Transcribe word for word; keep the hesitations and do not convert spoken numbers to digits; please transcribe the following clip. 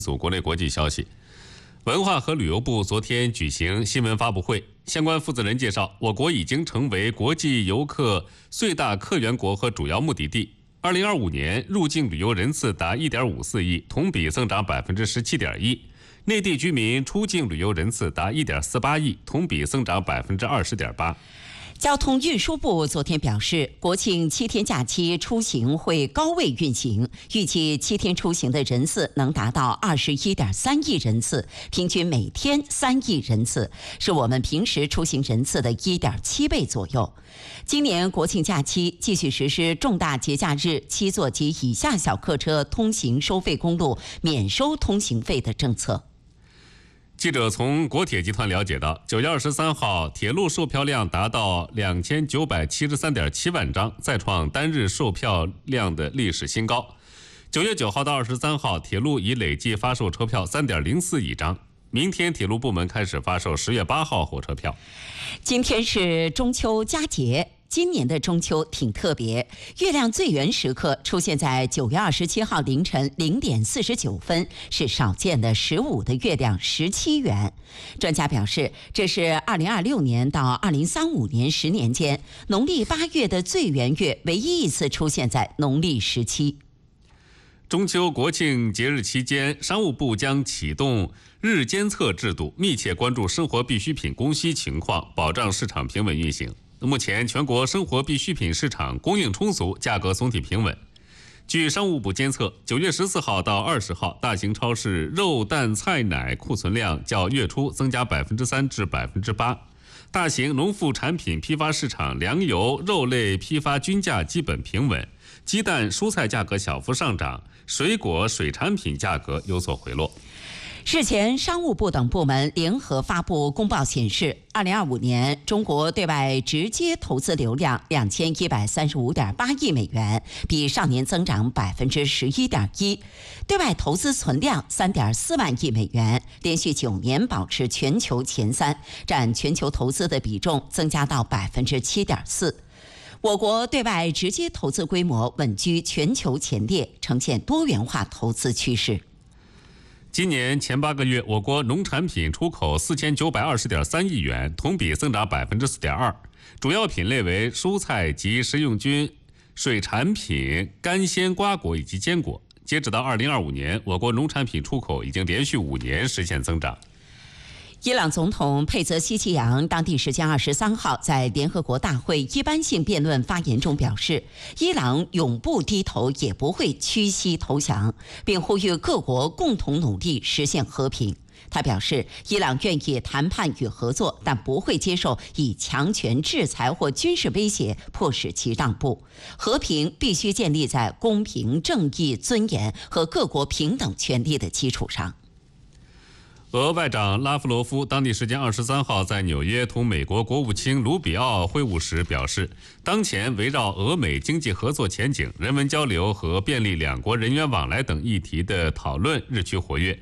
组国内国际消息，文化和旅游部昨天举行新闻发布会，相关负责人介绍，我国已经成为国际游客最大客源国和主要目的地。二零二五年入境旅游人次达 一点五四亿，同比增长 百分之十七点一；内地居民出境旅游人次达 一点四八亿，同比增长 百分之二十点八。 交通运输部昨天表示，国庆七天假期出行会高位运行，预计七天出行的人次能达到 二十一点三亿人次，平均每天三亿人次，是我们平时出行人次的 一点七倍左右。今年国庆假期继续实施重大节假日七座及以下小客车通行收费公路免收通行费的政策。 记者从国铁集团了解到，九月二十三号铁路售票量达到两千九百七十三点七万张，再创单日售票量的历史新高。九月九号到二十三号，铁路已累计发售车票 三点零四亿张。明天铁路部门开始发售十月八号火车票。 今天是中秋佳节。今年的中秋挺特别，月亮最圆时刻出现在九月二十七号凌晨零点四十九分，是少见的十五的月亮十七圆。专家表示，这是二零二六年到二零三五年十年间农历八月的最圆月唯一一次出现在农历十七。 中秋国庆节日期间，商务部将启动日监测制度，密切关注生活必需品供需情况，保障市场平稳运行。目前，全国生活必需品市场供应充足，价格总体平稳。据商务部监测，九月十四号到二十号，大型超市肉、蛋、菜、奶库存量较月初增加百分之三至百分之八。大型农副产品批发市场粮油、肉类批发均价基本平稳，鸡蛋、蔬菜价格小幅上涨，水果、水产品价格有所回落。 日前，商务部等部门联合发布公报显示，二零二五年中国对外直接投资流量两千一百三十五点八亿美元，比上年增长百分之十一点一；对外投资存量三点四万亿美元，连续九年保持全球前三，占全球投资的比重增加到百分之七点四。我国对外直接投资规模稳居全球前列，呈现多元化投资趋势。 今年前八个月，我国农产品出口四千九百二十点三亿元，同比增长百分之四点二，主要品类为蔬菜及食用菌、水产品、干鲜瓜果以及坚果。截止到二零二五年，我国农产品出口已经连续五年实现增长。 伊朗总统佩泽希奇扬当地时间二十三号在联合国大会一般性辩论发言中表示，伊朗永不低头，也不会屈膝投降，并呼吁各国共同努力实现和平。他表示，伊朗愿意谈判与合作，但不会接受以强权制裁或军事威胁迫使其让步。和平必须建立在公平、正义、尊严和各国平等权利的基础上。 俄外长拉夫罗夫当地时间二十三号在纽约同美国国务卿卢比奥会晤时表示，当前围绕俄美经济合作前景、人文交流和便利两国人员往来等议题的讨论日趋活跃。